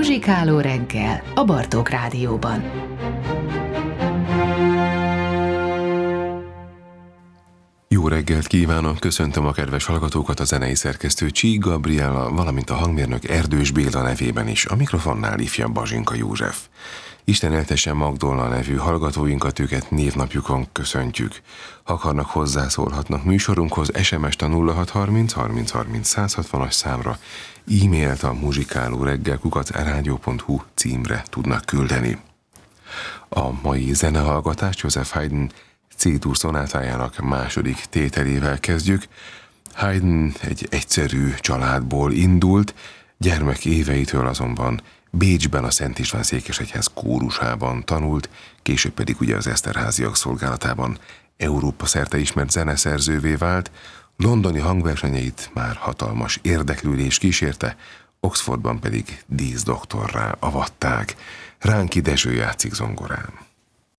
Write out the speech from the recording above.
Muzsikáló reggel a Bartók Rádióban. Jó reggelt kívánok, köszöntöm a kedves hallgatókat, a zenei szerkesztő Csík Gabriella, valamint a hangmérnök Erdős Béla nevében is, a mikrofonnál ifjabb Bazsinka József. Isten éltesse Magdolna nevű hallgatóinkat, őket névnapjukon köszöntjük. Ha akarnak, hozzászólhatnak műsorunkhoz, SMS-t a 0630 30 30 160-as számra, e-mailt a muzsikálóreggel@eradio.hu címre tudnak küldeni. A mai zenehallgatást Joseph Haydn C-dur szonátájának második tételével kezdjük. Haydn egy egyszerű családból indult, gyermek éveitől azonban Bécsben a Szent István székesegyház kórusában tanult, később pedig ugye az Eszterháziak szolgálatában Európa szerte ismert zeneszerzővé vált, londoni hangversenyeit már hatalmas érdeklődés kísérte, Oxfordban pedig díszdoktorrá avatták. Ránki Dezső játszik zongorán.